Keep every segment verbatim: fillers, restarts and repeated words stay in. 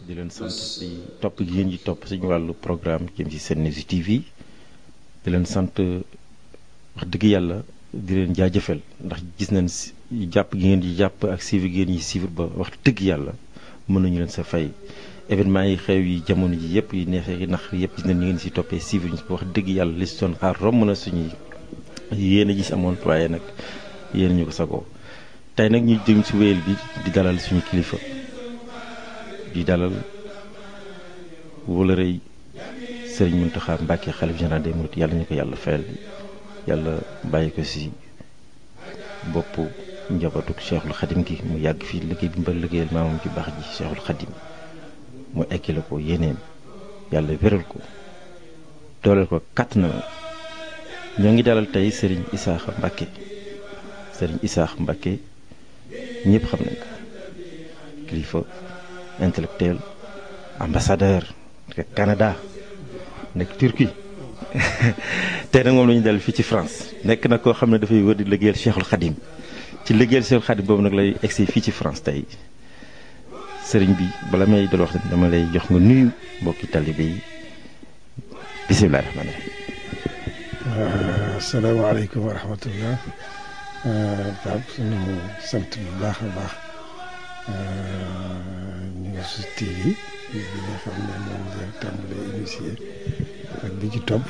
di leen sant ci topp gi ngeen ji topp suñu wàllu programme jëm ci Senews T V di leen sant wax dëgg yàlla di leen jaajëfal ndax gis nañ jàpp gi ngeen di jàpp ak suivre gi ngeen di suivre ba wax dëgg yàlla mën nañu leen sa fay événement yi xew yi jamono ji yëpp yi neexee yi nax yëpp gis nañ ñu ngeen si toppee suivre ñu wax dëgg yàlla li si doon xaar romb na suñuy yéen a gis amoon waaye nag yéen ñu ko sagoo tey nag ñu jëm si wéyal bi di dalal suñu kilifa di dalal wala rëy Serigne Mountakha Mbacké xalif général des mourides yàlla ñu ko yàlla fayal yàlla bàyyi ko si bopp njabootu Cheikhul Khadim gi mu yàgg fii liggéey bi mbal liggéeyal maamam ci baax ji Cheikhul Khadim mu ekkile ko yéeneem yàlla wéral ko dooleel ko kàtt na ñoo ngi dalal tey Serigne Issakha Mbacké Serigne Issakha Mbacké ñëpp xam nañ ko kilifa intellectuel ambassadeur nekk Canada nekk Turquie tey nag moom la ñu dal fii ci France nekk na koo xam ne dafay wër di liggéeyal Cheikhul Khadim ci liggéeyal Cheikhul Khadim boobu nag lay egsi fii ci France tey sëriñ bi bala may dal wax dama lay jox nga nuyu mbokki talibé yi bisimilah rahmaani rahiim. asalaamaaleykum wa rahmatullah. Pape suñu sant bu baax a baax News T V bi nga xam ne moom nga tàmbalee initié ak bi ci topp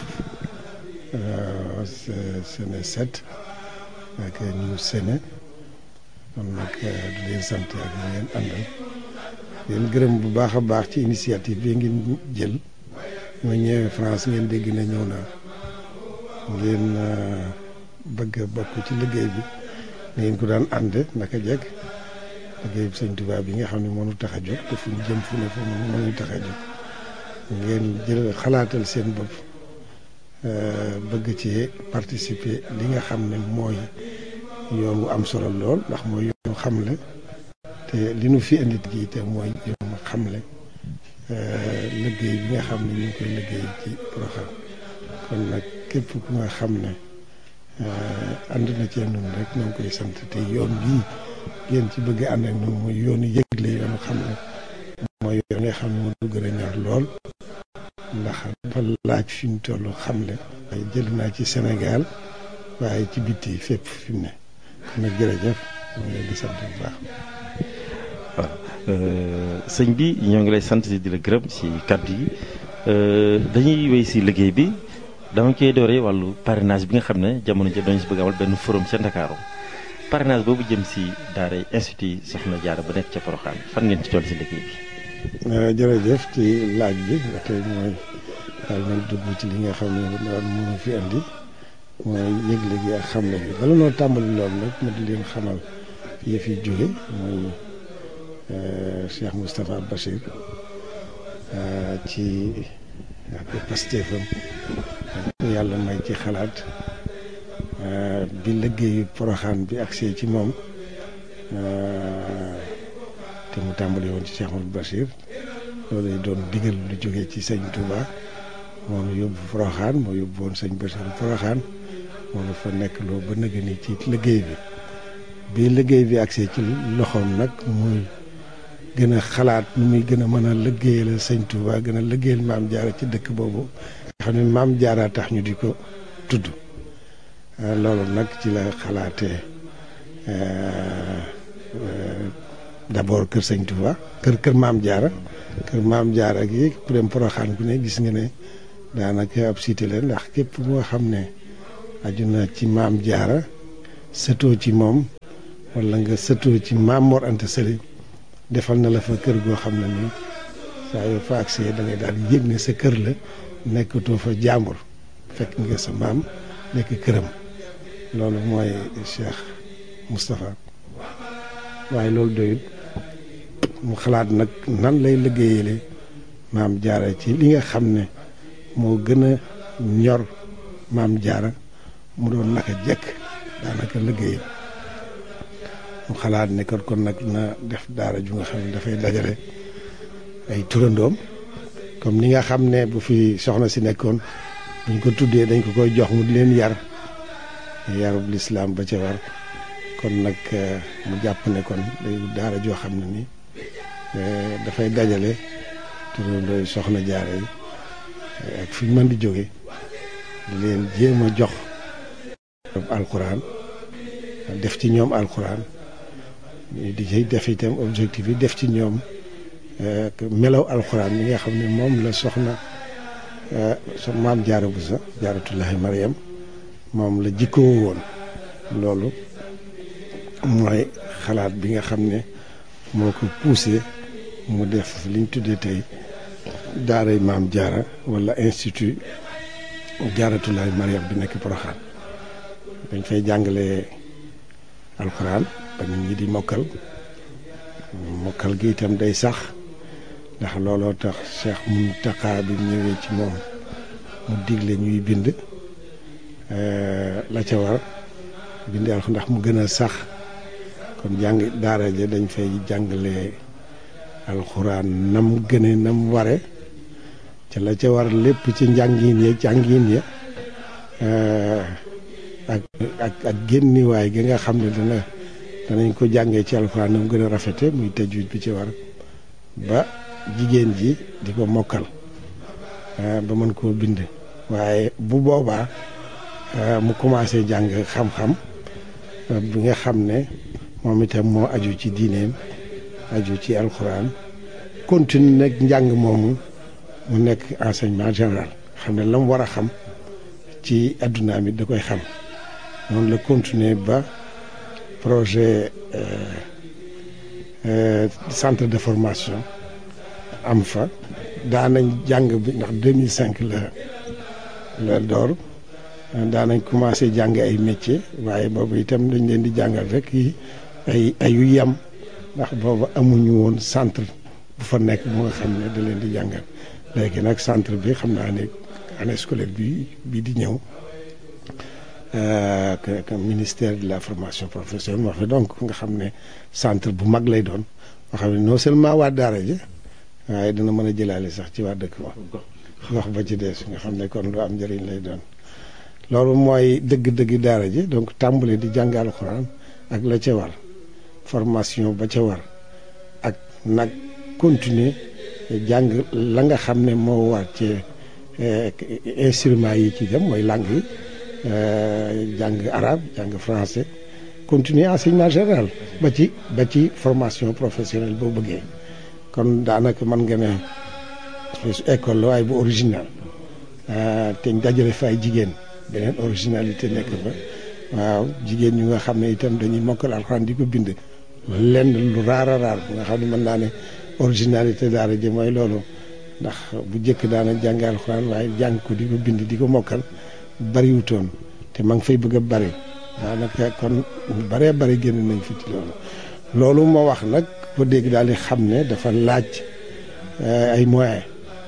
Sene sept ak News Sene kon nag di leen sant ak ñu ngeen àndal leen gërëm bu baax a baax ci initiative bi ngeen jël ma ñëwee France ngeen dégg na ñëw naa ngeen bëgg a bokk ci liggéey bi ngeen ko daan ànd naka jekk liggéey bi Sëñ Tuubaa bi nga xam ne moo ñu tax a jóg te fu ñu jëm fu ne fu mu moo ñu tax a jóg ngeen jël xalaatal seen bopp bëgg ci participer li nga xam ne mooy yoon wu am solo lool ndax mooy yoon xamle te li nu fi indi gi te mooy yoon xamle liggéey bi nga xam ne ñu ngi koy liggéey ci Porokhane kon nag képp ku nga xam ne ànd na ci ñun rek ñoo ngi koy sant te yoon bii ngeen ci bëgg ànd ak ñun mooy yoonu yëgle yoonu xamle mooy yoon nga xam ne moo du gën a ñor lool ndax dafa laaj fi mu toll xamle waaye jël naa ci Sénégal waaye ci bitti fépp fi mu ne kon nag jërëjëf ñu ngi leen di sant bu baax. waaw sëñ bi ñoo ngi lay sant di la gërëm si kàddu yi dañuy wéy si liggéey bi dama koy dooree wàllu parrainage bi nga xam ne jamono ji dañu si bëgg amal benn forum ca Ndakaaru parrainage boobu jëm si daara institut Soxna Jaara ba nekk ca Porokhane fan ngeen ci toll si liggéey bi. jërëjëf ci laaj bi ba tey mooy daal nañ dugg ci li nga xam ne daal mënu fi andi mooy yëgle gi ak xamle bi bala noo tàmbali loolu nag ma di leen xamal yi fi jóge mooy Cheikh Moustapha Bachir ci ak Pastefam yàlla may ci xalaat bi liggéeyu Porokhane bi agsee ci moom te mu tàmbali woon ci Cheikh Mouhamadou Bachir loolu lay doon digal lu jógee ci sëñ Touba moom yóbbu Porokhane moo yóbbu woon sëñ Bachir Porokhane moom dafa nekk loo ba nëgë ni ci liggéey bi bi liggéey bi agsee ci loxoom nag muy gën a xalaat nu muy gën a mën a liggéeyal sëñ Touba gën a liggéeyal maam Jaara ci dëkk boobu nga xam ne maam Jaara tax ñu di ko tudd loolu nag ci la xalaatee d'abord kër sëñ Touba kër kër maam Jaara kër maam Jaara gi ku dem Porokhane ku ne gis nga ne daanaka ab cité la ndax képp moo xam ne aju na ci maam Jaara sëtoo ci moom wala nga sëtoo ci maam Mor Anta Sali defal na la fa kër goo xam ne nii saa yoo fa agsee da ngay daal yëg ne sa kër la nekkatoo fa jàmbur fekk nga sa maam nekk këram loolu mooy Cheikh Moustapha waaye loolu doyut mu xalaat nag nan lay liggéeyale maam Jaara ci li nga xam ne moo gën a ñor maam Jaara mu doon naka jekk daanaka liggéey mu xalaat ne kon kon nag na def daara ju nga xam ne dafay dajale ay turandoom comme ni nga xam ne bu fi soxna si nekkoon buñ ko tuddee dañ ko koy jox mu di leen yar yarub lislaam ba ca war kon nag mu jàpp ne kon day daara joo xam ne ni dafay dajale turandooy soxna jaara yi ak fi ñu mën di jóge di leen jéem a jox alxuraan def ci ñoom alxuraan di ci def itam objectif yi def ci ñoom melaw alxuraan mi nga xam ne moom la soxna so maam jaara Buso jaaratullahi Mariam moom la jikkoo woon. loolu mooy xalaat bi nga xam ne moo ko poussé mu def liñ tuddee tey daaray maam jaara wala institut jaaratullahi Mariam bi nekk Porokhane dañ fay jàngale alxuraan ba nit ñi di mokkal mokkal gi itam day sax ndax looloo tax Cheikh Mountakha bi ñëwee ci moom mu digle ñuy bind la ca war bind alxuraan ndax mu gën a sax kon jàng daara ja dañ fay jàngale alxuraan nam gëne nam ware ca la ca war lépp ci njàngin ya jàngin ya ak ak ak génniwaay gi nga xam ne dana danañ ko jàngee ci alxuraan nam gën a rafete muy tajwid bi ci war ba jigéen ji di ko mokkal ba mën koo bind waaye bu boobaa mu commencé jàng xam-xam bi nga xam ne moom itam moo aju ci diineem aju ci alxuraan continue nag njàng moomu mu nekk enseignement général xam ne la mu war a xam ci adduna mi da koy xam noonu la continuer ba projet centre de formation am fa daanañ jàng bi ndax deux mille cinq la la door daanañ commencé jàng ay métier waaye boobu itam dañ leen di jàngal rek yi ay ayu yam ndax boobu amuñu woon centre bu fa nekk bu nga xam ne da leen di jàngal léegi nag centre bi xam naa ne année scolaire bi bii di ñëw que ministère de la formation professionnelle moo fi donc nga xam ne centre bu mag lay doon nga xam ne non seulement waa daara ji waaye dina mën a jëlaale sax ci waa dëkk ba wax ba ci des nga xam ne kon lu am njëriñ lay doon loolu mooy dëgg-dëgg daara ji donc tàmbale di jàng alxuraan ak la ca war formation ba ca war ak nag continuer jàng la nga xam ne moo war ci instruments yi ci dem mooy langue yi jàng arabe jàng français continuer enseignement général ba ci ba ci formation professionnelle boo bëggee kon daanaka mën nga ne école la waaye bu original te ñu dajale fa ay jigéen beneen originalité nekk fa waaw jigéen ñu nga xam ne itam dañuy mokkal alxuraan di ko bind lenn lu raar a raar bu nga xam ne mën naa ne originalité daara ji mooy loolu ndax bu njëkk daana jàng alxuraan waaye jàng ko di ko bind di ko mokkal bariwutoon te ma ngi fay bëgg a bari daanaka kon ñu baree bari génn nañ fi ci loolu loolu moo wax nag ko dégg daal di xam ne dafa laaj ay moyens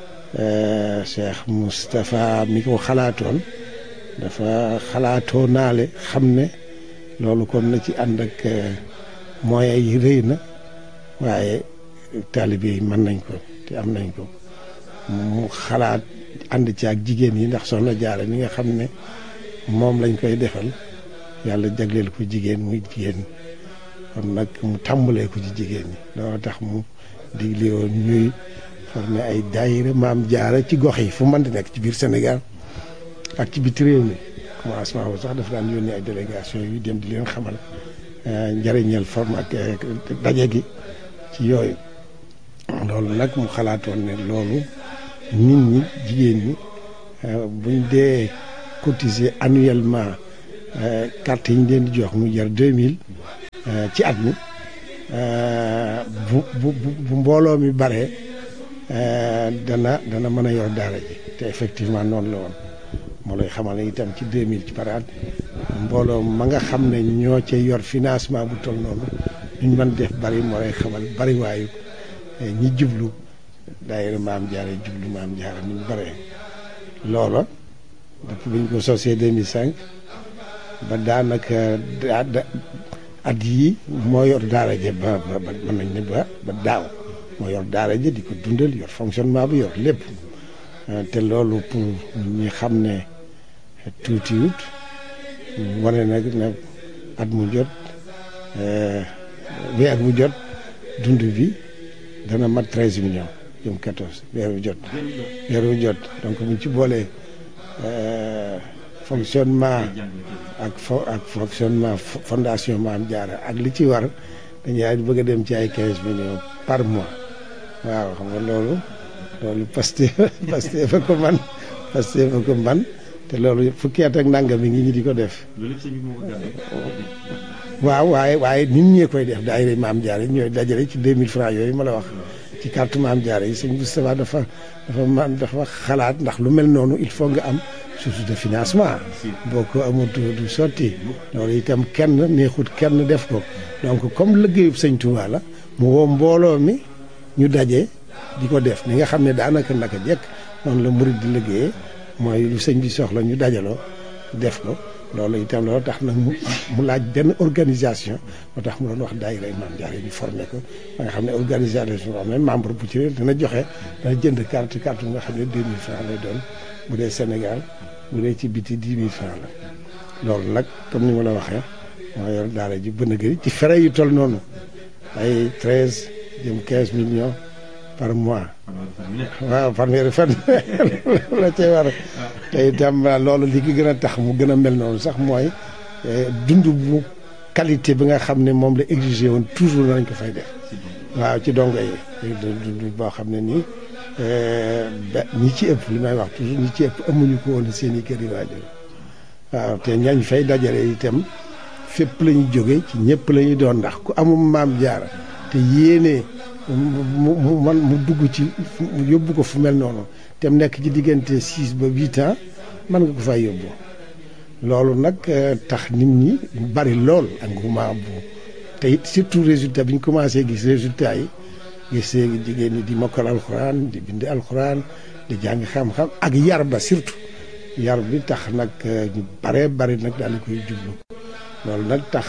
Cheikh Moustapha mi ko xalaatoon dafa xalaatoo naale xam ne loolu kon na ci ànd ak moyens yi rëy na waaye taalibe yi mën nañ ko te am nañ ko mu xalaat ànd ci ak jigéen yi ndax soxna Jaara mi nga xam ne moom lañ koy defal yàlla jagleel ko jigéen muy jigéen kon nag mu tàmbalee ko ci jigéen ñi loolu tax mu digle woon ñuy formé ay daayira maam Jaara ci gox yi fu mën di nekk ci biir Sénégal ak ci biti réew mi commencement boobu sax dafa daan yónnee ay délégation yu dem di leen xamal njëriñal forme ak daje gi ci yooyu loolu nag mu xalaatoon ne loolu nit ñi jigéen ñi buñ dee cotiser annuellement carte yi ñu leen di jox mu jar deux mille ci at mi bu bu bu mbooloo mi baree dana dana mën a yor daara ji te effectivement noonu la woon moo lay xamal ne itam ci deux mille ci par at mbooloo ma nga xam ne ñoo ca yor financement bu toll noonu ñu mën def bari moo lay xamal bari waayu ñi jublu daayira maam Jaara jublu maam Jaara ni ñu baree loola depuis bi ñu ko sosee deux mille cinq ba daanaka at yii moo yor daara je ba ba mën nañ ne ba ba daaw moo yor daara je di ko dundal yor fonctionnement bi yor lépp te loolu pour ñi xam ne tuutiwut wane nag nag at mu jot weer bu jot dund bi dana mat treize millions jëm quatorze weer wu jot weer wu jot donc buñ ci boolee fonctionnement ak fo ak fonctionnement fondation Maam Jaara ak li ci war dañuy bëgg a dem ci ay quinze millions par mois waaw xam nga loolu loolu Pastef Pastef fa ko man Pastef fa ko man te loolu fukki at ak nangam mi ngi ñi di ko def waaw waaye waaye nit ñee koy def daayira Maam Jaara yi ñooy dajale ci deux mille francs yooyu ma la wax ci carte Maam Jaara yi sëñ Moustapha dafa dafa man dafa xalaat ndax lu mel noonu il faut nga am source de financement boo ko amul du sotti loolu itam kenn neexut kenn def ko donc comme liggéeyub sëñ Touba la mu woo mbooloo mi ñu daje di ko def ni nga xam ne daanaka naka jekk noonu la murid di liggéeyee mooy lu sëñ bi soxla ñu dajaloo def ko loolu itam loolu tax nag mu laaj benn organisation moo tax mu doon wax daayira Maam Jaara ñu formé ko ba nga xam ne organisation boo xam ne membre bu ci dina joxe dana jënd carte carte bu nga xam ne deux mille francs lay doon bu dee Sénégal bu dee ci biti dix mille francs la loolu nag comme ni ma la waxee moo yor daara ji bën a gëri ci frais yu toll noonu ay treize jëm quinze millions par mois waaw fanweeri fan la cee war te itam loolu li ki gën a tax mu gën a mel noonu sax mooy dund bu qualité bi nga xam ne moom la exigé woon toujours nañ ko fay def waaw ci dongo yi dund boo xam ne nii ñi ci ëpp li may wax toujours ñi ci ëpp amuñu ko woon seen i kër yi waajur waaw te ñañ fay dajale itam fépp la ñu jóge ci ñëpp la ñuy doon ndax ku amum Maam Jaara te yéene mu mu man mu dugg ci yóbbu ko fu mel noonu te mu nekk ci diggante six ba huit ans mën nga ko fay yóbbu loolu nag tax nit ñi bari lool engouement bu te it surtout résultat bi ñu commencé gis résultat yi gis jigéen ñi di mokkal alxuraan di bind alxuraan di jàng xam-xam ak yar ba surtout yar bi tax nag ñu baree bari nag daal di koy jublu loolu nag tax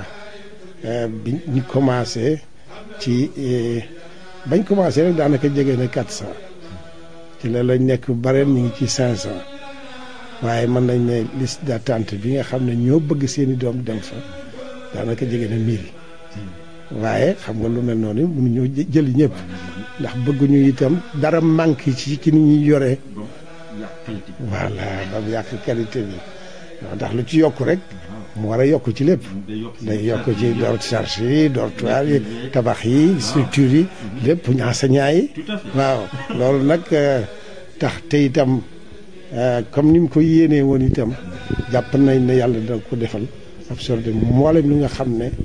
bi ñu commencé ci bañ commencé rek daanaka jege na quatre cent ci la lañ nekk bareen ñu ngi ci cinq cent waaye mën nañ ne liste d'attente bi nga xam ne ñoo bëgg seeni doom dem fa daanaka jege na mille waaye xam nga lu mel noonu mënuñoo jëli ñëpp ndax bëgguñu itam dara manque ci ci ni ñuy yoree voilà ba mu yàq qualité bi ndax lu ci yokk rek mu war a yokk ci lépp day yokk ci door charge yi dortoir yi tabax yi structure yi lépp enseignant yi waaw loolu nag tax te itam comme ni mu ko yéenee woon itam jàpp nañ ne yàlla dina ko defal absorbé mboolem li nga xam ne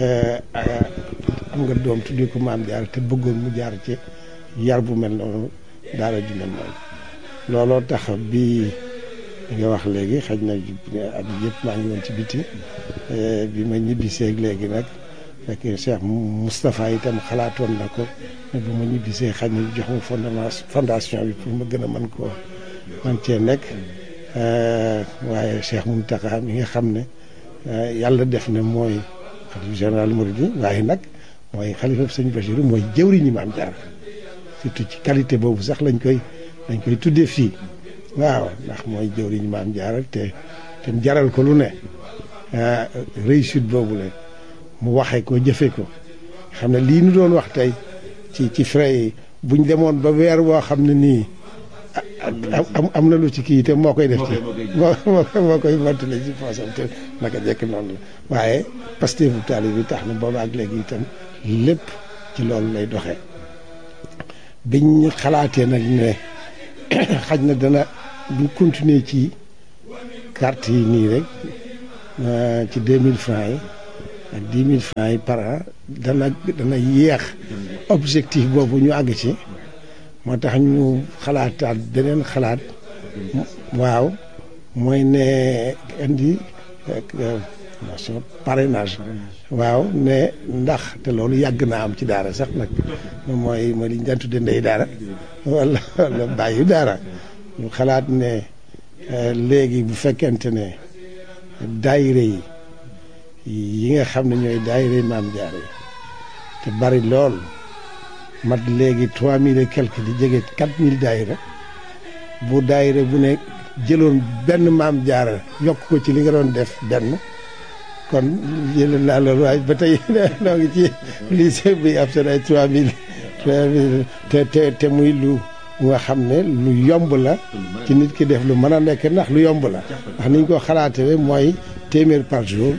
am nga doom tuddi ko Maam Jaara te bëggoon mu jaar ci yar bu mel noonu daara ju mel noonu looloo tax bi nga wax léegi xaj na at yëpp maa ngi woon ci biti bi ma ñibbisee léegi nag fekk Cheikh Moustapha itam xalaatoon na ko ne bu ma ñibbisee xaj na jox ma fondement fondation bi pour ma gën a mën koo man cee nekk waaye Cheikh Mountakha mi nga xam ne yàlla def na mooy xalifa général Mouride waaye nag mooy xalifa sëñ Bachirou mooy jëwriñu Maam Jaara surtout ci qualité boobu sax lañ koy lañ koy tuddee fii waaw ndax mooy jëwriñu Maam Jaara te te mu jaral ko lu ne réussite boobu la mu waxee ko jëfe ko xam ne lii nu doon wax tey ci ci frais yi buñ demoon ba weer woo xam ne nii am am na lu ci kii te moo koy def ci moo moo koy mottali ci poosam te naka jekk noonu la waaye Pastef bu taali bi tax na booba ak léegi itam lépp ci loolu lay doxee biñ xalaatee nag ne xaj na dana buñ continuer ci carte yi nii rek ci deux mille francs yi ak dix mille francs yi par an dana dana yéex objectif boobu ñu àgg ci moo tax ñu xalaataat beneen xalaat waaw mooy ne indi nation parrainage waaw ne ndax te loolu yàgg naa am ci daara sax nag mooy mooy li ñu daan tudde ndey daara wala wala bàyyi daara ñu xalaat ne léegi bu fekkente ne daayire yi yi nga xam ne ñooy daayire Maam Jaara yi te bari lool mat léegi trois mille et quelque di jege quatre mille daayira bu daayira bu ne jëloon benn Maam Jaara yokk ko ci li nga doon def benn kon jëloon naa loolu waaye ba tey noo ngi ci lycée bi ab seen ay trois mille te te te muy lu nga xam ne lu yomb la ci nit ki def lu mën a nekk ndax lu yomb la ndax niñ ko xalaatee mooy téeméer par jour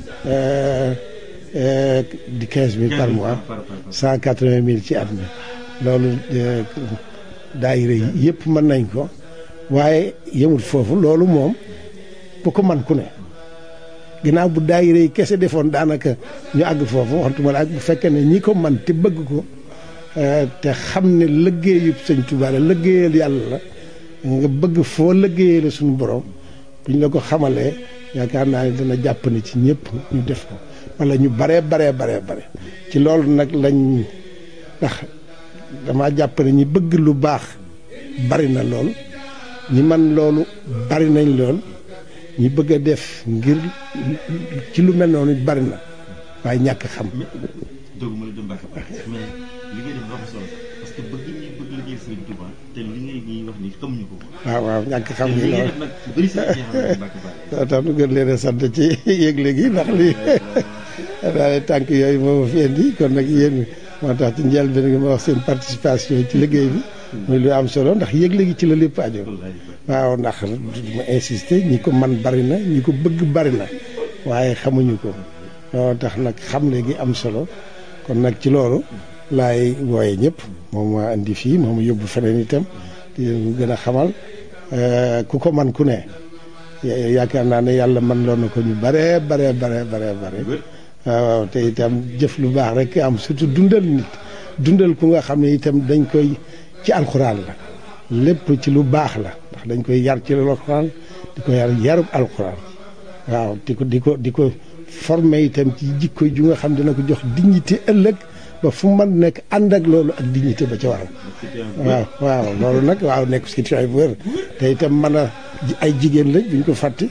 di quinze mille par mois cent quatre-vingt mille ci at mi loolu daayira yi yëpp mën nañ ko waaye yemul foofu loolu moom bu ko man ku ne ginnaaw bu daayira yi kese defoon daanaka ñu àgg foofu waxtuma la ak bu fekkee ne ñi ko man te bëgg ko te xam ne liggéeyub sëñ Tuubaa la liggéeyal yàlla la nga bëgg foo liggéeyee la suñu borom buñ la ko xamalee yaakaar naa ne dana jàpp ne ci ñëpp ñu def ko wala ñu baree baree baree bare ci loolu nag lañ ndax dama jàpp ne ñi bëgg lu baax bari na lool ñi man loolu bari nañ lool ñi bëgg a def ngir ci lu mel noonu bari na waaye ñàkk xam. doogu ma la dem Mbacke mais li ngay def dafa solo parce que bëgg ñi bëgg liggéey Sëriñ Tuubaa te li ngay ñuy wax ni xamuñu ko. waaw waaw ñàkk xam te ngi li ngay lool def nag bëri sa jeexal Mbacke Balla. tax nu gën leen a sant ci yëgle gi ndax lii daal tànk yooyu moo ma fi indi kon nag yéen moo tax ci njëlbéen gi ma wax seen participation ci liggéey bi muy lu am solo ndax yëgle gi ci la lépp aju waaw ndax ma insister ñi ko man bari na ñi ko bëgg bari na waaye xamuñu ko moo tax nag xamle gi am solo kon nag ci loolu laay wooye ñëpp moom maa indi fii moom yóbbu feneen itam di gën a xamal ku ko man ku ne yaakaar naa ne yàlla man loon na ko ñu bare bare bare bare bare waaw te itam jëf lu baax rek am surtout dundal nit dundal ku nga xam ne itam dañ koy ci alxuraan la lépp ci lu baax la ndax dañ koy yar ci alxuraan di ko yar yarub alxuraan waaw di ko di ko di ko formé itam ci jikko ju nga xam dina ko jox dignité ëllëg ba fu mu mën nekk ànd ak loolu ak dignité ba ca waral waaw waaw loolu nag waaw nekk situation bu wér te itam mën a ay jigéen lañ duñ ko fàtte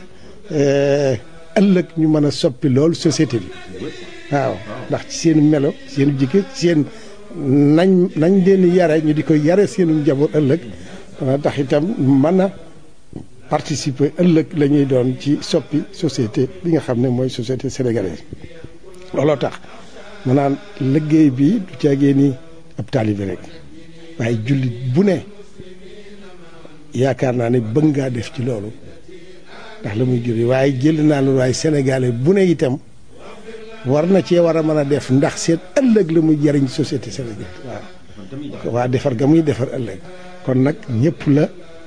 ëllëg ñu mën a soppi loolu société bi waaw ndax ci seen melo seen jikko seen nañ nañ leen yare ñu di ko yare seenu njaboot ëllëg dana tax itam mën a participer ëllëg la ñuy doon ci soppi société bi nga xam ne mooy société sénégalaise looloo tax ma naan liggéey bi du caagee ni ab taalibe rek waaye jullit bu ne yaakaar naa ne bëgg ngaa def ci loolu ndax la muy juri waaye jël naa lu waaye sénégalais bu ne itam war na cee war a mën a def ndax seen ëllëg la muy jariñ société sénégalaise waaw waa defar ga muy defar ëllëg kon nag ñëpp la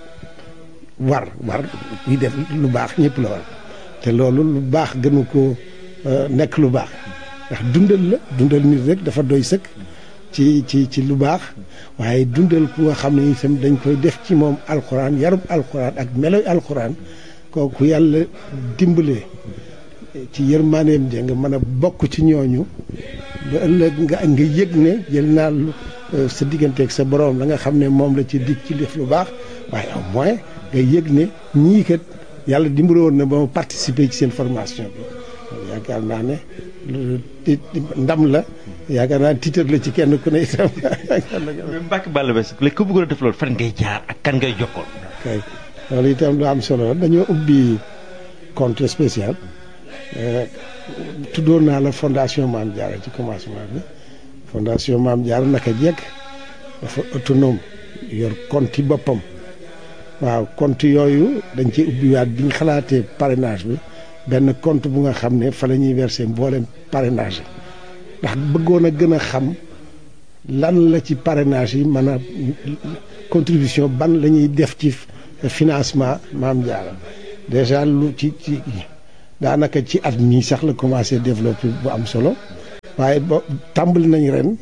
war war ñuy def lu baax ñëpp la war te loolu lu baax gënu ko nekk lu baax ndax dundal la dundal nit rek dafa doy sëkk ci ci ci lu baax waaye dundal ku nga xam ne itam dañ koy def ci moom alxuraan yarub alxuraan ak meloy alxuraan kooku yàlla dimbalee ci yërmaaneem ja nga mën a bokk ci ñooñu ba ëllëg nga nga yëg ne jël naa sa digganteeg sa borom la nga xam ne moom la ci dig ci def lu baax waaye au moins nga yëg ne ñii kat yàlla dimbale woon na ba ma participer ci seen formation bi yaakaar naa ne ndam la yaakaar naa tiitar la ci kenn ku ne itam. Mbacke Balla Basse léegi ku bëggoon a def loolu fan ngay jaar ak kan ngay jokkoon. kay loolu itam lu am solo dañoo ubbi compte spécial tuddoon naa la fondation Mame Diarra ci commencement bi fondation Mame Diarra naka jekk dafa autonome yor compte yi boppam waaw compte yooyu dañ ci ubbiwaat bi ñu xalaatee parrainage bi benn compte bu nga xam ne fa la ñuy verser mboolem parrainage yi ndax bëggoon a gën a xam lan la ci parrainage yi mën a contribution ban la ñuy def ci financement Mame Diarra déjà lu ci ci daanaka ci at mii sax la commencé développer bu am solo waaye ba tàmbali nañ ren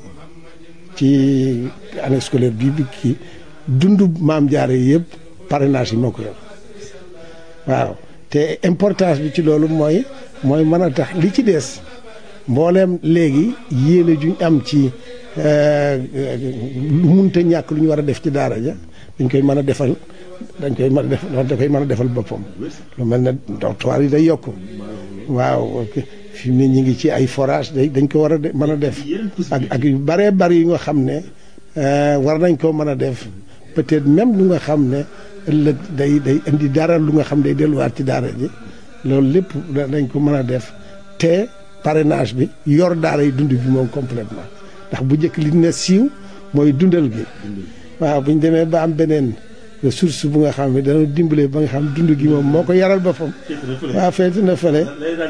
ci année scolaire bii bi kii dundu Mame Diarra yi yëpp parrainage yi moo ko yor waaw te importance bi ci loolu mooy mooy mën a tax li ci des mbooleem léegi yéene juñ am ci lu munta ñàkk lu ñu war a def ci daara ja dañ koy mën a defal dañ koy mën a def da koy mën a defal boppam lu mel ne dortoir yi day yokk waaw fi mu ne ñu ngi ci ay forage day dañ ko war a mën a def ak ak yu bëree bëri yu nga xam ne war nañ koo mën a def peut-être même lu nga xam ne ëllëg day day indi dara lu nga xam day delluwaat ci daara ji loolu lépp dañ ko mën a def te parrainage bi yor daara yi dund bi moom complètement ndax bu njëkk li ne siiw mooy dundal gi waaw bu ñu demee ba am beneen ressource bu nga xam ne dana dimbale ba nga xam dund gi moom moo ko yaral boppam waaw feeti na fële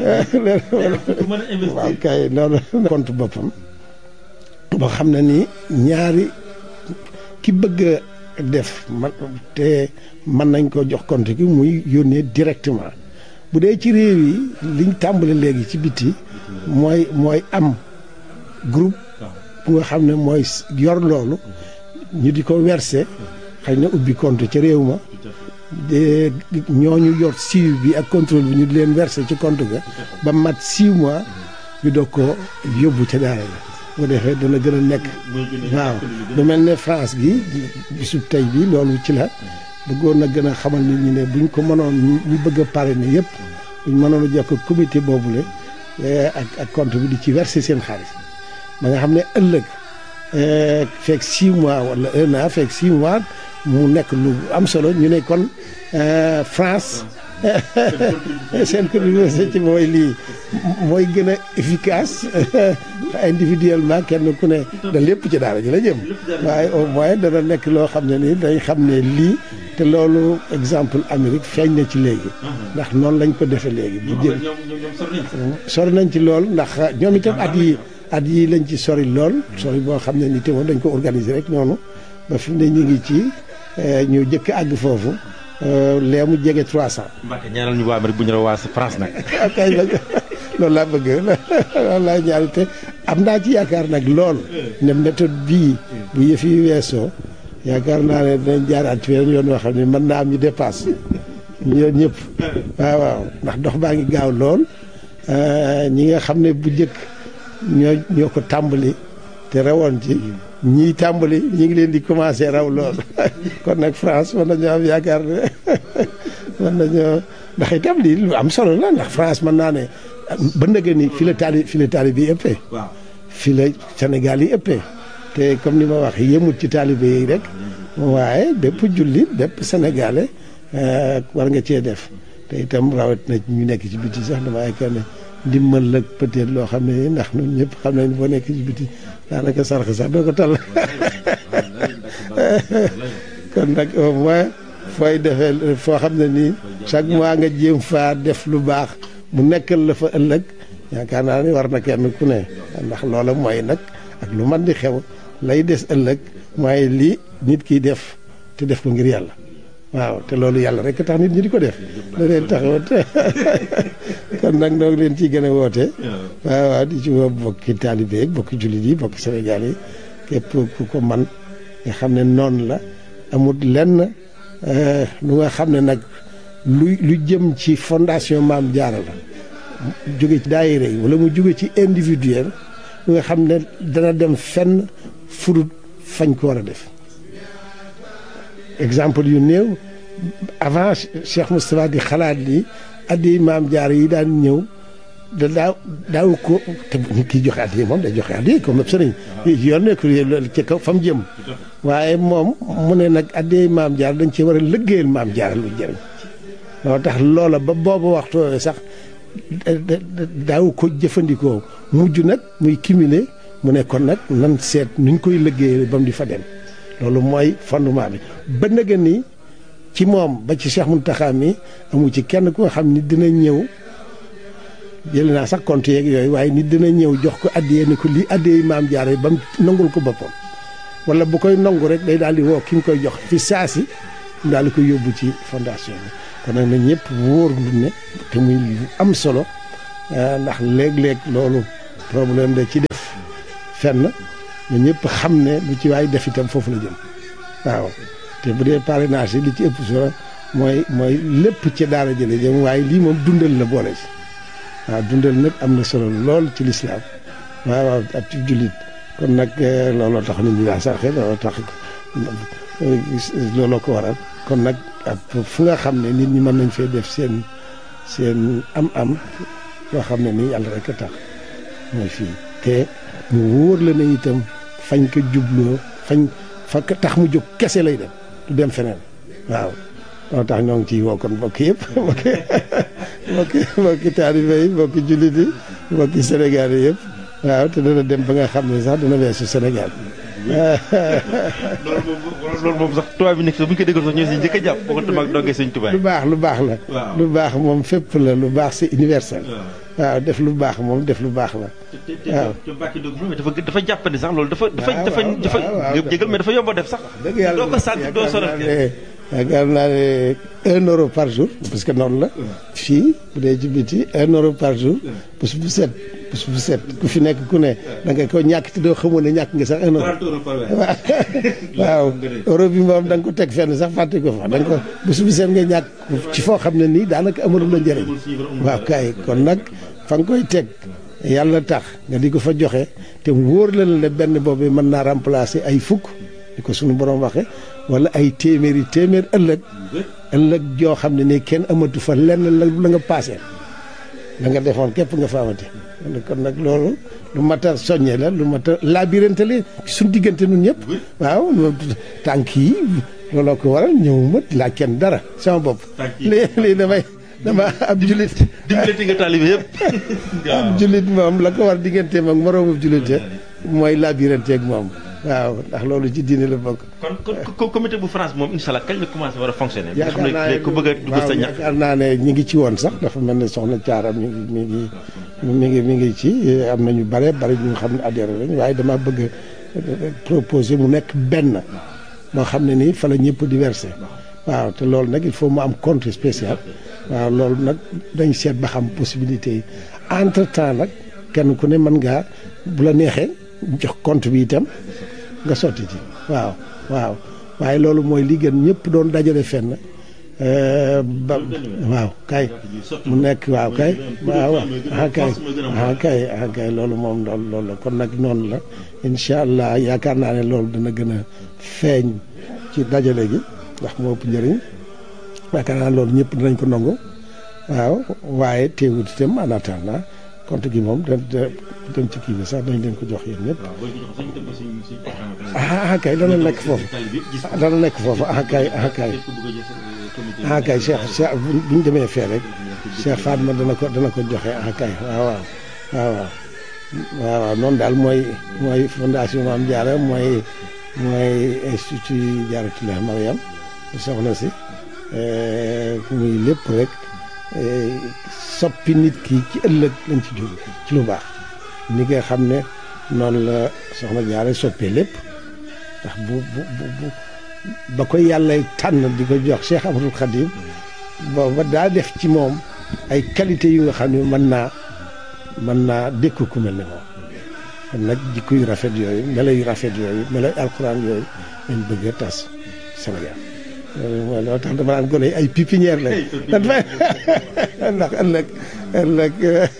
waaw kay loolu compte boppam boo xam ne ni ñaari ki bëgg a def man te mën nañ ko jox compte gi muy yónnee directement bu dee ci réew yi liñ tàmbali léegi ci biti mooy mooy am groupe bu nga xam ne mooy yor loolu ñu di ko verser xëy na ubbi compte ca réew ma de ñooñu yor suivi bi ak contrôle bi ñu di leen verser ci compte ga ba mat six mois ñu doog ko yóbbu ca daara la bu defee dana gën a nekk waaw lu mel ne France gi bisub tey bi loolu ci la bëggoon na gën a xamal nit ñi ne buñ ko mënoon ñu bëgg a parrainer yëpp buñ mënoon a jokk comité boobule ak ak compte bi di ci verser seen xaalis ba nga xam ne ëllëg fekk six mois wala un an fekk six mois mu nekk lu am solo ñu ne kon France seen contribution ci mooy lii mooy gën a efficace individuellement kenn ku ne da lépp ci daara ji la jëm waaye au moins dana nekk loo xam ne ni dañ xam ne lii te loolu exemple Amérique feeñ na ci léegi ndax noonu lañ ko defee léegi bu jëm sori nañ ci lool ndax ñoom itam at yi at yi lañ ci sori lool sori boo xam ne ni te moom dañ ko organiser rek noonu ba fi mu ne ñu ngi ci ñu jëkk àgg foofu lee mu jege trois cent. Mbacke ñaanal ñu waa Amérique bu ñu la waa France nag. kay loolu laa bëgg loolu laa ñaan te am naa ci yaakaar nag lool ne méthode bii bu yëf yi weesoo yaakaar naa ne dinañ jaaraat ci weneen yoon yoo xam ne mën naa am ñu dépasse ñoom ñëpp waaw waaw ndax dox baa ngi gaaw lool ñi nga xam ne bu njëkk ñoo ñoo ko tàmbali te rawoon ci ñii tàmbali ñi ngi leen di commencé raw lool kon nag France mën nañoo am yaakaar ne mën nañoo ndax itam lii lu am solo la ndax France mën naa ne ba ndëgë ni fi la taali fi la taalibe yi ëppee fi la Sénégal yi ëppee te comme ni ma wax yemut ci taalibe yi rek waaye bépp jullit bépp sénégalais war nga cee def te itam rawat na ñu nekk ci biti sax dama yaakaar ne ndimbal la peut-être loo xam ne ndax ñun ñëpp xam nañ boo nekk ci biti daanaka sarx sax doo ko tal kon nag au moins fooy defee foo xam ne nii chaque mois nga jéem faa def lu baax mu nekkal la fa ëllëg yaakaar naa ni war na kenn ku ne ndax loola mooy nag ak lu man di xew lay des ëllëg mooy lii nit kiy def te def ko ngir yàlla waaw te loolu yàlla rek tax nit ñi di ko def da leen taxawat kon nag noo ngi leen ciy gën a woote waaw waaw di ci woo bokki taalibe yi bokki jullit yi bokki Sénégal yi képp ku ko man nga xam ne noonu la amul lenn lu nga xam ne nag lu lu jëm ci fondation Maam Jaara la jóge ci daayira yi wala mu jóge ci individuel lu nga xam ne dana dem fenn furut fañ ko war a def exemple yu néew avant Cheikh Moustapha di xalaat ni addi Maam Jaara yi daan ñëw da daaw daaw ko te nit ki joxe addi moom day joxe addi comme sëriñ yoon nekk ci kaw fa mu jëm waaye moom mu ne nag addi Maam Jaara dañ ci war a liggéeyal Maam Jaara lu jëriñ loolu tax loola ba boobu waxtu sax daaw ko jëfandikoo mujj nag muy cumuler mu ne kon nag nan seet nuñ koy liggéeyal ba mu di fa dem loolu mooy fondement bi ba nga ni ci moom ba ci Cheikh Mountakha mi amu ci kenn ku nga xam ni dina ñëw jël naa sax compte yeeg yooyu waaye nit dina ñëw jox ko addiyee ni ko lii addiyee Maam Jaara ba mu nangul ko boppam wala bu koy nangu rek day daal di woo ki mu koy jox fi saasi mu daal di koy yóbbu ci fondation bi kon nag na ñëpp wóor lu ne te muy lu am solo ndax léeg-léeg loolu problème da ci def fenn na ñëpp xam ne lu ci waay def itam foofu la jëm waaw te bu dee parrainage yi li ci ëpp solo mooy mooy lépp ci daara jële jëm waaye lii moom dundal la boole ci waaw dundal nag am na solo lool ci lislaam waaw waaw ak ci jullit kon nag looloo tax nit ñi daa sarxe looloo tax looloo ko waral kon nag fu nga xam ne nit ñi mën nañ fee def seen seen am-am yoo xam ne nii yàlla rek a tax mooy fii te mu wóor la ne itam fañ ko jubloo fañ fa tax mu jóg kese lay dem du dem feneen waaw loolu tax ñoo ngi ciy woo kon mbokk yëpp mbokki mbokki mbokki taalibe yi mbokki jullit yi mbokki Sénégal yi yëpp waaw te dana dem ba nga xam ne sax dana weesu Sénégal loolu moom loolu moom sax tubaab bi nekk sax bu ñu ko déggoon sax ñoo si njëkk a jàpp boo ko tamaak dongee sëñ Tuubaa lu baax lu baax la. lu baax moom fépp la lu baax c'est universel. waaw def lu baax moom def lu baax la. waaw te Mbacke Ndiob dafa dafa jàppandi sax loolu dafa. dafa dafa dafa jégal mais dafa yomb a def sax. dëgg yàlla doo ko sant doo sonal yaakaar naa ne un euro par jour parce que noonu la. fii bu dee ci biti un euro par jour. bés bu set bés bu set ku fi nekk ku ne da nga ko ñàkk te doo xamoon ne ñàkk nga sax un euro. waaw euro bi moom da nga ko teg fenn sax fàtte ko fa da nga ko bés bu set nga ñàkk ci foo xam ne nii daanaka amalu la njëriñ. waaw kay kon nag fa nga koy teg yàlla tax nga di ko fa joxe te wóor la ne benn boobu mën naa remplacer ay fukk di ko suñu borom waxee. wala ay téeméeri téeméer ëllëg ëllëg joo xam ne nii kenn amatu fa lenn la la nga paase la nga defoon képp nga fa amati kon nag loolu lu mat a soññee la lu mat a labirante la suñ diggante nun ñëpp waaw tànk yi looloo ko waral ñëwuma laaj kenn dara sama bopp lii lii damay dama ab julit dimbalati nga taalibe yëpp ab julit moom la ko war digganteem ak moroomu julite mooy labirante ak moom waaw ndax loolu ci diine la bokk. kon kon comité bu France moom incha allah kañ la commencé war a fonctionner. yaakaar naa ne ku bëgg a dugg sa ñax. yaakaar naa ne ñi ngi ci woon sax dafa mel ne soxna Thiara mi ngi mi ngi mi ngi mi ngi ci am na ñu bare bari ñu xam ne adhéré lañ waaye dama bëgg proposer mu nekk benn moo xam ne nii fa la ñëpp di versé waaw te loolu nag il faut mu am compte spécial waaw loolu nag dañ seet ba xam possibilité yi entre temps nag kenn ku ne mën ngaa bu la neexee jox compte bi itam. nga sotti ci waaw waaw waaye loolu mooy li gën ñëpp doon dajale fenn ba waaw kay mu nekk waaw kay waaw ah kay ah kay ah kay loolu moom loolu loolu la kon nag noonu la incha allah yaakaar naa ne loolu dana gën a feeñ ci dajale gi ndax moo ëpp njëriñ yaakaar naa loolu ñëpp dinañ ko nangu waaw waaye teewut itam en attendant compte gi moom da dem ci kii bi sax dañ leen ko jox yéen ñëpp. ah kay dana nekk foofu dana nekk foofu ah kay ah kay ah kay Cheikh Cheikh bu ñu demee fee rek Cheikh Fatma dana ko dana ko joxe ah kay waaw waaw waaw waaw waaw noonu daal mooy mooy fondation Mame Diarra mooy mooy institut Diarratoulah Mariam soxna si muy lépp rek. soppi nit ki ci ëllëg lañ ci jóg ci lu baax ni nga xam ne noonu la soxna Jaara soppee lépp ndax bu bu bu ba ko yàlla tànn di ko jox Cheikh Ahmadou Khadim booba daa def ci moom ay qualité yu nga xam ne mën naa mën naa dékku ku mel ne moom kon nag jikko yu rafet yooyu melo yu rafet yooyu melo yu alxuraan yooyu lañ bëgg a tas Sénégal mooy loolu tax dama naan gone ay pépinière la ndax ëllëg ëllëg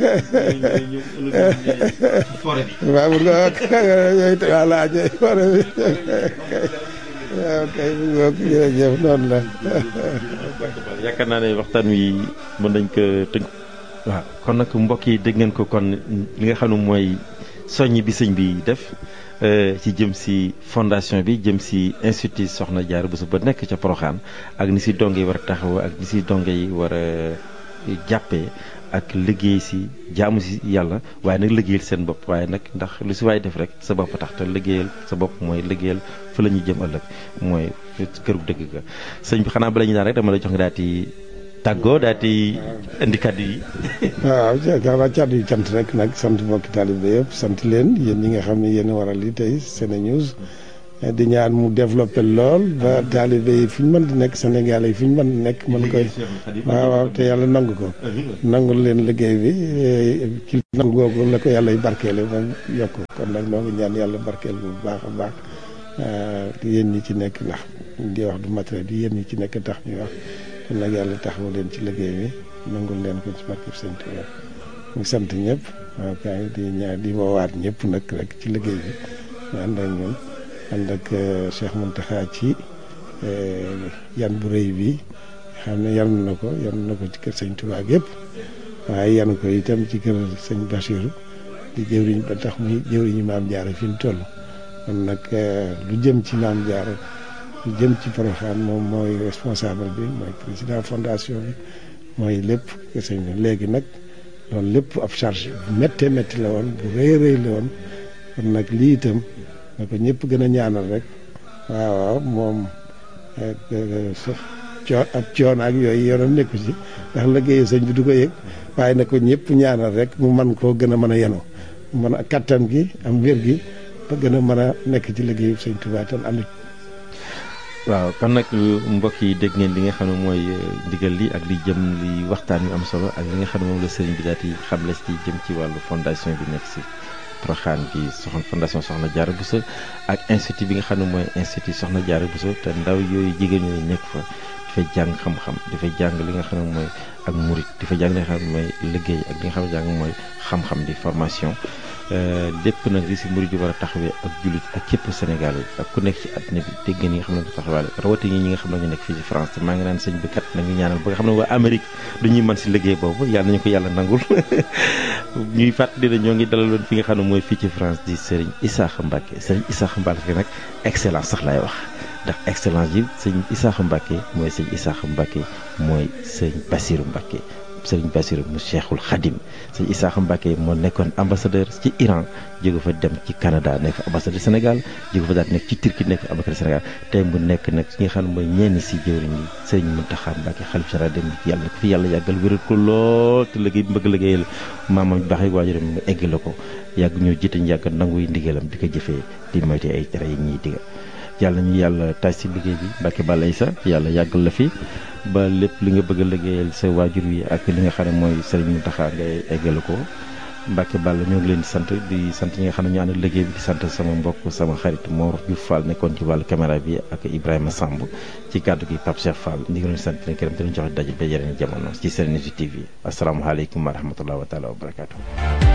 waaw mu nga yooyu voilà ñooy forêt bi waaw kay mu nga jërëjëf noonu la yaakaar naa ne waxtaan wi mën nañ ko tënk waaw kon nag mbokk yi dégg ngeen ko kon li nga xam ne mooy soññ bi sëñ bi def ci jëm si fondation bi jëm si institut Soxna Diarra Bousso ba nekk ca Porokhane ak ni si donge yi war a taxaw ak ni si donge yi war a jàppee ak liggéey si jaamu si yàlla waaye nag liggéeyal seen bopp waaye nag ndax lu si waay def rek sa bopp tax te liggéeyal sa bopp mooy liggéeyal fa la ñuy jëm ëllëg mooy këru dëgg ga sëñ bi xanaa bala ñu daan rek dama la jox nga daal di tàggoo daal di indi kàddu yi. waaw jaakaar kàddu yi cant rek nag sant mbokki taalibe yëpp sant leen yéen ñi nga xam ne yéen a waral li tey SeneNews di ñaan mu développé lool ba taalibe yi fi ñu mën di nekk Sénégal yi fi ñu mën di nekk mën koy waaw waaw te yàlla nangu ko nangul leen liggéey bi ci nangu googu la ko yàlla y barkeele ba yokk kon nag noo ngi ñaan yàlla barkeel bu baax a baax yéen ñi ci nekk ndax di wax du matériel bi yéen ñi ci nekk tax ñuy wax kon nag yàlla taxawu leen ci liggéey bi nangul leen ko ci barkeb Sëñ Tuubaa ñu sant ñëpp waaw kay di ñaan di woowaat ñëpp nag rek ci liggéey bi ñu ànd ak ñun ànd ak Cheikh Mountakha ci yan bu rëy bi xam ne yan na ko yan na ko ci kër Sëñ Tuubaa yëpp waaye yan ko itam ci kër Sëñ Bachirou di jëwriñ ba tax muy jëwriñu Maam Diarra fi mu toll kon nag lu jëm ci Maam Diarra lu jëm ci Porokhane moom mooy responsable bi mooy président fondation bi mooy lépp kër Sëñ bi léegi nag loolu lépp ab charge bu méttee métti la woon bu rëy rëy la woon kon nag lii itam na ko ñëpp gën a ñaanal rek waaw waaw moom sax coo ab coon ak yooyu yoonam nekku ci ndax liggéeyu sëñ bi du ko yëg waaye na ko ñëpp ñaanal rek mu man koo gën a mën a yenu mën a kattan gi am wér gi ba gën a mën a nekk ci liggéeyu sëñ Tuubaa tan ànd. waaw kon nag mbokk yi dégg ngeen li nga xam ne mooy ndigal li ak li jëm li waxtaan wi am solo ak li nga xam ne moom la sëriñ bi daal di xamle ci jëm ci wàllu fondation bi nekk si Porokhane bi soxna fondation Soxna Diarra Bousso ak institut bi nga xam ne mooy institut Soxna Diarra Bousso te ndaw yooyu jigéen ñooyu nekk fa dafay jàng xam-xam dafay jàng li nga xam ne mooy ak murit dafay jàng li nga xam ne mooy liggéey ak li nga xam ne jàng mooy xam-xam di formation lépp nag li si murit di war a taxawee ak jullit ak képp Sénégal yi ak ku nekk ci àddina bi dégg ngeen ñi nga xam ne ko taxawaale rawatina ñi nga xam ne ñu nekk fii ci France te maa ngi naan sëñ bi kat nañu ñaanal ba nga xam ne waa Amérique du ñuy mën si liggéey boobu yàlla nañu ko yàlla nangul ñuy fàttali ne ñoo ngi dalaloon fi nga xam ne mooy fii ci France di Serigne Issakha Mbacké Serigne Issakha Mbacké nag excellence sax laay wax ndax excellence yi sëñ Issakha Mbacké mooy sëñ Issakha Mbacké mooy sëñ Bassirou Mbacké sëriñ Bassirou mu Cheikhul Khadim sëñ Issakha Mbacké moo nekkoon ambassadeur ci Iran jóge fa dem ci Canada nekk ambassadeur Sénégal jóge fa daal nekk ci Turquie nekk ambassadeur Sénégal tey mu nekk nag ki nga xam ne mooy ñenn si jëwriñ yi sëriñ Mountakha Mbacké xalif général dem yàlla ko fi yàlla yàggal wéral ko lool te liggéey bi bëgg liggéeyal maamam bi baax yi waajuram mu egg la ko yàgg ñoo jiite ñu yàgg nanguy ndigalam di ko jëfee di moyte ay tere yi ñuy digal yàlla ñu yàlla taaj si liggéey bi Mbacké Balla Issa yàlla yàggal la fi ba lépp li nga bëgg a liggéeyal sa waajur wi ak li nga xam ne mooy sëriñ Mountakha ngay eggale ko Mbacké Balla ñoo ngi leen di sant di sant ñi nga xam ne ñu ànd liggéey bi di sant sama mbokk sama xarit Mor Diouf Fall nekkoon ci wàllu caméra bi ak Ibrahima Samb ci kàddu gi Pape Cheikh Fall ñu ngi leen di sant leen këram te ñu joxe daje ba yeneen jamono ci Serenity T V asalaamaaleykum wa rahmatulah wa taala wa barakaatu.